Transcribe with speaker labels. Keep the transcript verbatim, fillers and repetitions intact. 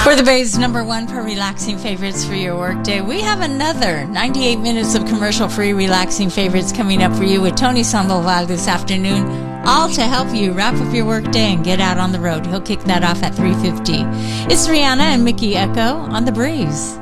Speaker 1: For the Bay's number one for relaxing favorites for your workday, we have another ninety-eight minutes of commercial-free relaxing favorites coming up for you with Tony Sandoval this afternoon, all to help you wrap up your workday and get out on the road. He'll kick that off at three fifty. It's Rihanna and Mickey Echo on The Breeze.